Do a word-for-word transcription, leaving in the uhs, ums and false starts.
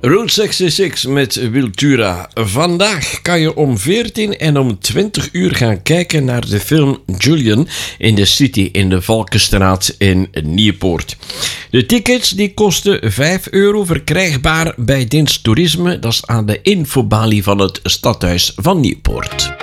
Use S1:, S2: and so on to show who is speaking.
S1: Route zesenzestig met Wiltura. Vandaag kan je om veertien en om twintig uur gaan kijken naar de film Julian in de City in de Valkenstraat in Nieuwpoort. De tickets die kosten vijf euro, verkrijgbaar bij Dienst Toerisme. Dat is aan de infobalie van het stadhuis van Nieuwpoort.